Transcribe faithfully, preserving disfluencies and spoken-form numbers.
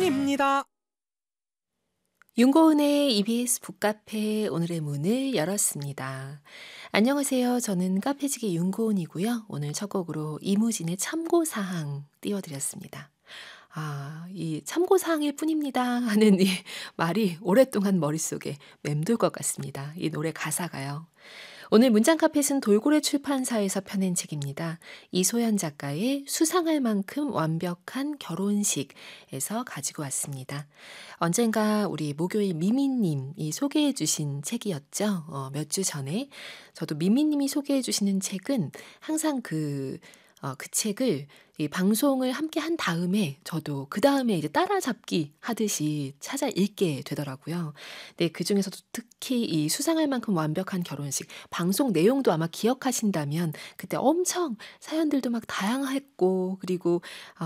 뿐입니다. 윤고은의 이비에스 북카페 오늘의 문을 열었습니다. 안녕하세요. 저는 카페지기 윤고은이고요. 오늘 첫 곡으로 이무진의 참고사항 띄워드렸습니다. 아, 이 참고사항일 뿐입니다 하는 이 말이 오랫동안 머릿속에 맴돌 것 같습니다. 이 노래 가사가요. 오늘 문장카펫은 돌고래 출판사에서 펴낸 책입니다. 이소연 작가의 수상할 만큼 완벽한 결혼식에서 가지고 왔습니다. 언젠가 우리 목요일 미미님이 소개해 주신 책이었죠. 어, 몇 주 전에. 저도 미미님이 소개해 주시는 책은 항상 그 어, 그 책을 이 방송을 함께 한 다음에 저도 그 다음에 이제 따라잡기 하듯이 찾아 읽게 되더라고요. 네, 그 중에서도 특히 이 수상할 만큼 완벽한 결혼식 방송 내용도 아마 기억하신다면 그때 엄청 사연들도 막 다양했고 그리고